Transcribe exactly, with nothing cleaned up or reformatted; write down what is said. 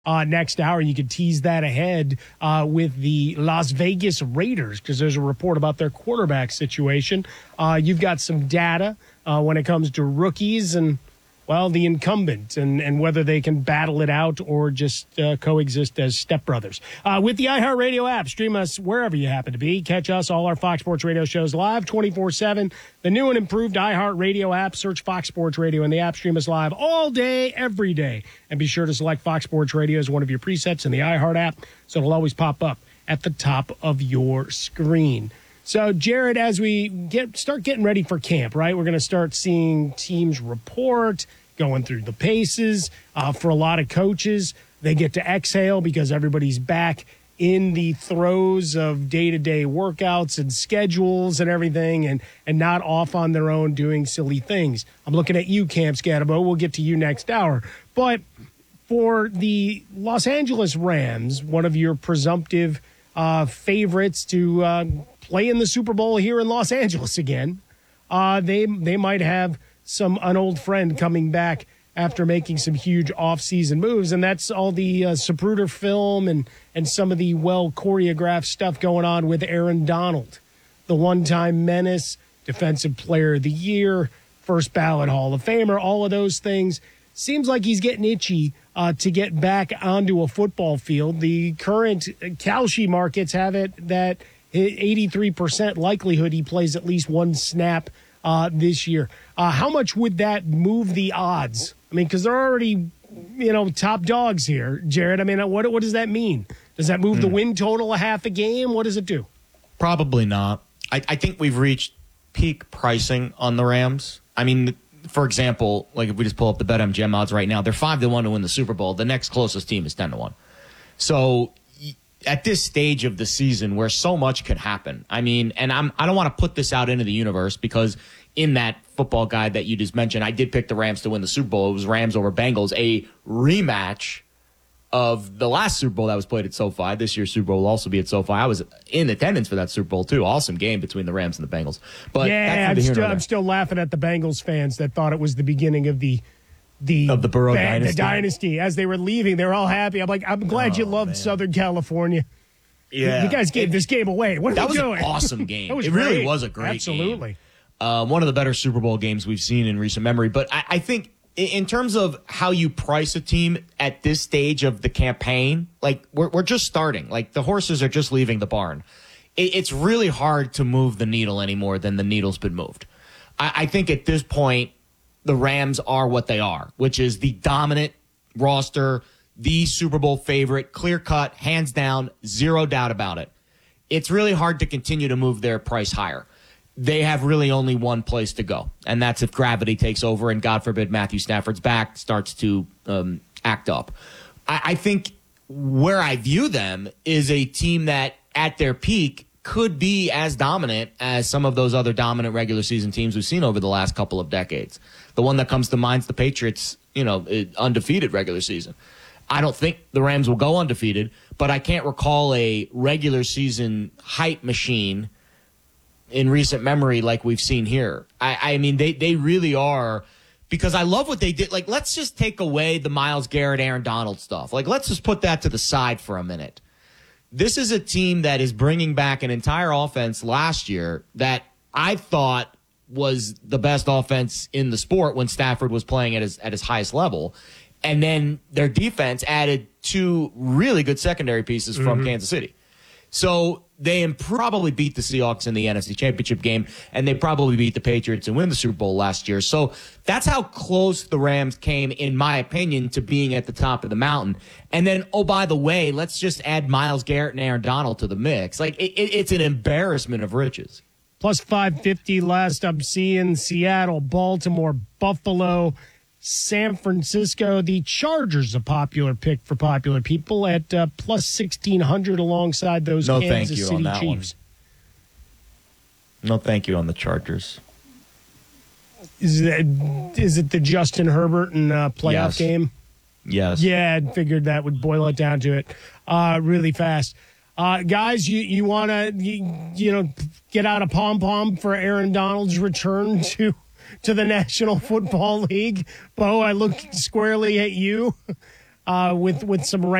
Uh, next hour, you could tease that ahead uh, with the Las Vegas Raiders because there's a report about their quarterback situation. Uh, you've got some data uh, when it comes to rookies and, well, the incumbent and, and whether they can battle it out or just uh, coexist as stepbrothers. Uh, with the iHeartRadio app, stream us wherever you happen to be. Catch us, all our Fox Sports Radio shows live twenty-four seven. The new and improved iHeartRadio app. Search Fox Sports Radio in the app. Stream us live all day, every day. And be sure to select Fox Sports Radio as one of your presets in the iHeart app so it'll always pop up at the top of your screen. So, Jared, as we get start getting ready for camp, right, we're going to start seeing teams report, going through the paces. Uh, for a lot of coaches, they get to exhale because everybody's back in the throes of day-to-day workouts and schedules and everything and, and not off on their own doing silly things. I'm looking at you, Camp Scatabo. We'll get to you next hour. But for the Los Angeles Rams, one of your presumptive uh, favorites to uh, play in the Super Bowl here in Los Angeles again, uh, they they might have some an old friend coming back after making some huge off-season moves, and that's all the uh, Zapruder film and, and some of the well-choreographed stuff going on with Aaron Donald, the one-time menace, Defensive Player of the Year, first ballot Hall of Famer, all of those things. Seems like he's getting itchy uh, to get back onto a football field. The current Kalshi markets have it that eighty-three percent likelihood he plays at least one snap uh, this year. Uh, how much would that move the odds? I mean, because they're already, you know, top dogs here, Jared. I mean, what what does that mean? Does that move mm. the win total a half a game? What does it do? Probably not. I, I think we've reached peak pricing on the Rams. I mean, for example, like if we just pull up the BetMGM odds right now, they're five to one to win the Super Bowl. The next closest team is ten to one. So at this stage of the season where so much could happen, I mean, and I'm I don't want to put this out into the universe because in that football guide that you just mentioned, I did pick the Rams to win the Super Bowl. It was Rams over Bengals, a rematch of the last Super Bowl that was played at SoFi. This year's Super Bowl will also be at SoFi. I was in attendance for that Super Bowl, too. Awesome game between the Rams and the Bengals. But yeah, I'm still, I'm still laughing at the Bengals fans that thought it was the beginning of the the, of the Burrow band, dynasty. The dynasty. As they were leaving, they were all happy. I'm like, I'm glad oh, you loved man. Southern California. Yeah. You guys gave this game away. What are that you was doing? An awesome game. was it great. really was a great Absolutely. game. Absolutely. Uh, one of the better Super Bowl games we've seen in recent memory. But I, I think in terms of how you price a team at this stage of the campaign, like we're we're just starting. Like the horses are just leaving the barn. It, it's really hard to move the needle any more than the needle's been moved. I, I think at this point, the Rams are what they are, which is the dominant roster, the Super Bowl favorite, clear cut, hands down, zero doubt about it. It's really hard to continue to move their price higher. They have really only one place to go, and that's if gravity takes over and, God forbid, Matthew Stafford's back starts to um, act up. I, I think where I view them is a team that, at their peak, could be as dominant as some of those other dominant regular season teams we've seen over the last couple of decades. The one that comes to mind is the Patriots, you know, undefeated regular season. I don't think the Rams will go undefeated, but I can't recall a regular season hype machine in recent memory like we've seen here. I, I mean, they, they really are, because I love what they did. Like, let's just take away the Myles Garrett, Aaron Donald stuff. Like, let's just put that to the side for a minute. This is a team that is bringing back an entire offense last year that I thought was the best offense in the sport when Stafford was playing at his at his highest level. And then their defense added two really good secondary pieces from mm-hmm. Kansas City. So they probably beat the Seahawks in the N F C Championship game, and they probably beat the Patriots and win the Super Bowl last year. So that's how close the Rams came, in my opinion, to being at the top of the mountain. And then, oh, by the way, let's just add Myles Garrett and Aaron Donald to the mix. Like, it, it, it's an embarrassment of riches. Plus five fifty last I'm seeing. Seattle, Baltimore, Buffalo, San Francisco. The Chargers, a popular pick for popular people at uh, plus sixteen hundred alongside those no, Kansas thank you City on that Chiefs. One. No, thank you on the Chargers. Is it, is it the Justin Herbert and uh, playoff yes. game? Yes. Yeah, I figured that would boil it down to it uh, really fast. Uh, guys, you, you want to, you, you know, get out a pom-pom for Aaron Donald's return to to the National Football League? Bo, I look squarely at you. Uh, uh, with with some